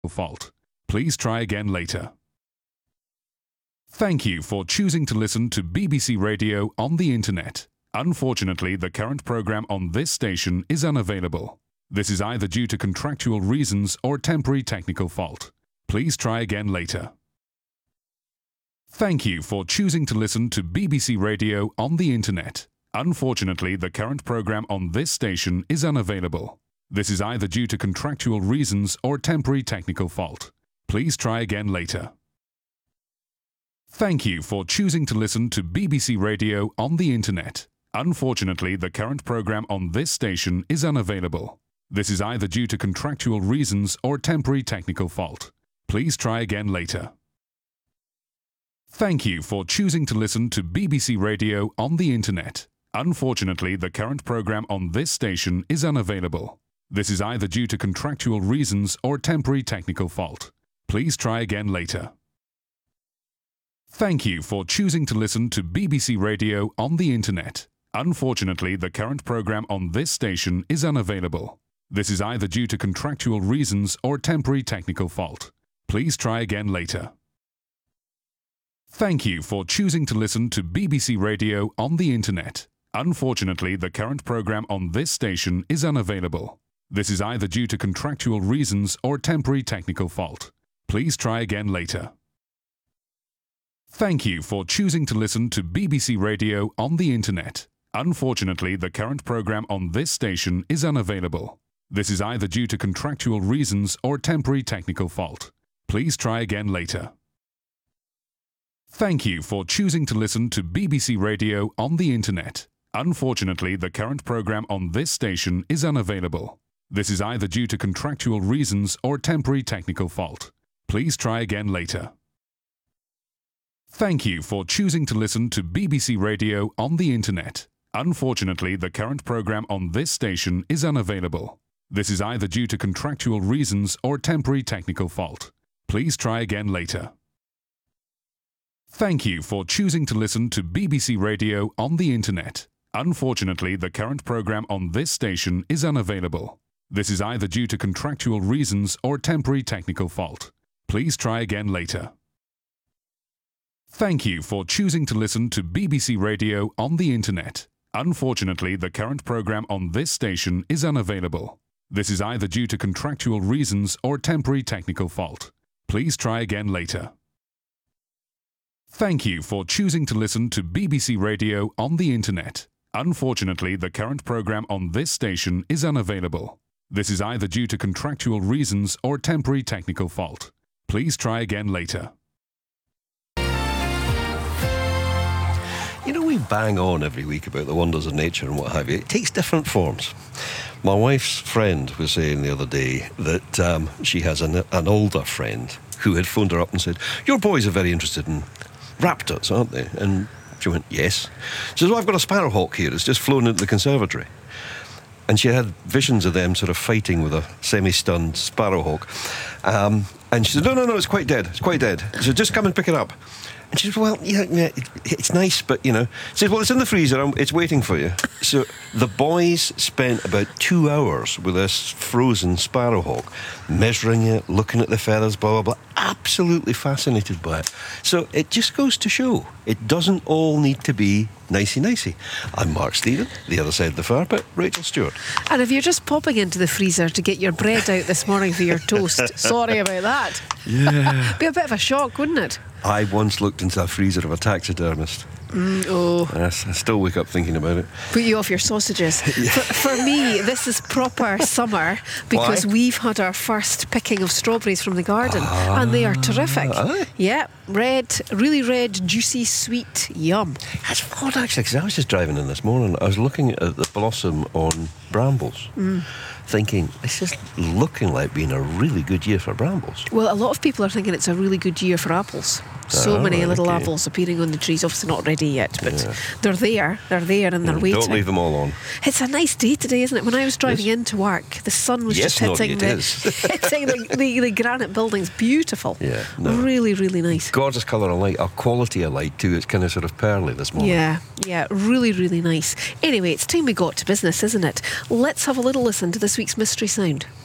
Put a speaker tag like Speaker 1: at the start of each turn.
Speaker 1: fault. Please try again later. Thank you for choosing to listen to BBC Radio on the Internet. Unfortunately, the current programme on this station is unavailable. This is either due to contractual reasons or temporary technical fault. Please try again later. Thank you for choosing to listen to BBC Radio on the Internet. Unfortunately, the current programme on this station is unavailable. This is either due to contractual reasons or temporary technical fault. Please try again later. Thank you for choosing to listen to BBC Radio on the Internet. Unfortunately, the current programme on this station is unavailable. This is either due to contractual reasons or temporary technical fault. Please try again later. Thank you for choosing to listen to BBC Radio on the Internet. Unfortunately, the current programme on this station is unavailable. This is either due to contractual reasons or temporary technical fault. Please try again later. Thank you for choosing to listen to BBC Radio on the Internet. Unfortunately, the current programme on this station is unavailable. This is either due to contractual reasons or temporary technical fault. Please try again later. Thank you for choosing to listen to BBC Radio on the Internet. Unfortunately, the current programme on this station is unavailable. This is either due to contractual reasons or temporary technical fault. Please try again later. Thank you for choosing to listen to BBC Radio on the Internet. Unfortunately, the current programme on this station is unavailable. This is either due to contractual reasons or temporary technical fault. Please try again later. Thank you for choosing to listen to BBC Radio on the Internet. Unfortunately, the current programme on this station is unavailable. This is either due to contractual reasons or temporary technical fault. Please try again later. Thank you for choosing to listen to BBC Radio on the Internet. Unfortunately, the current programme on this station is unavailable. This is either due to contractual reasons or temporary technical fault. Please try again later. Thank you for choosing to listen to BBC Radio on the Internet. Unfortunately, the current programme on this station is unavailable. This is either due to contractual reasons or temporary technical fault. Please try again later. Thank you for choosing to listen to BBC Radio on the Internet. Unfortunately, the current programme on this station is unavailable. This is either due to contractual reasons or temporary technical fault. Please try again later. Thank you for choosing to listen to BBC Radio on the Internet. Unfortunately, the current programme on this station is unavailable. This is either due to contractual reasons or temporary technical fault. Please try again later.
Speaker 2: You know, we bang on every week about the wonders of nature and what have you. It takes different forms. My wife's friend was saying the other day that she has an older friend who had phoned her up and said, "Your boys are very interested in raptors, aren't they?" And she went, "Yes." She says, "Well, I've got a sparrowhawk here. It's just flown into the conservatory." And she had visions of them sort of fighting with a semi-stunned sparrowhawk. And she said, no, it's quite dead. It's quite dead. She said, "Just come and pick it up." And she said, "Well, yeah, it's nice, but, you know." She said, "Well, it's in the freezer. It's waiting for you." So the boys spent about 2 hours with this frozen sparrowhawk, measuring it, looking at the feathers, blah, blah, blah. Absolutely fascinated by it. So it just goes to show, it doesn't all need to be nicey-nicey. I'm Mark Stephen, the other side of the fire pit, Rachel Stewart.
Speaker 3: And if you're just popping into the freezer to get your bread out this morning for your toast, sorry about that.
Speaker 2: Yeah.
Speaker 3: Be a bit of a shock, wouldn't it?
Speaker 2: I once looked into a freezer of a taxidermist. I still wake up thinking about it.
Speaker 3: Put you off your sausages. For me, this is proper summer because we've had our first picking of strawberries from the garden and they are terrific. Yeah, red, really red, juicy, sweet, yum.
Speaker 2: That's odd actually, because I was just driving in this morning. I was looking at the blossom on brambles, thinking, this is looking like being a really good year for brambles.
Speaker 3: Well, a lot of people are thinking it's a really good year for apples. So many little apples appearing on the trees. Obviously not ready yet, but they're there and they're waiting.
Speaker 2: Don't leave them all on.
Speaker 3: It's a nice day today, isn't it? When I was driving into work, the sun was just hitting the granite buildings. Beautiful.
Speaker 2: Yeah,
Speaker 3: really, really nice.
Speaker 2: Gorgeous colour of light, a quality of light too. It's kind of sort of pearly this morning.
Speaker 3: Yeah, really, really nice. Anyway, it's time we got to business, isn't it? Let's have a little listen to this week's mystery sound.